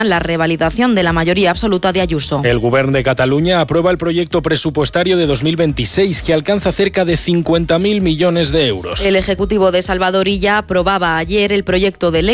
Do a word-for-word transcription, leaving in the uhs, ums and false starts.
la revalidación de la mayoría absoluta de Ayuso. El Govern de Cataluña aprueba el proyecto presupuestario de dos mil veintiséis, que alcanza cerca de cincuenta mil millones de euros. El Ejecutivo de Salvador Illa aprobaba ayer el proyecto de ley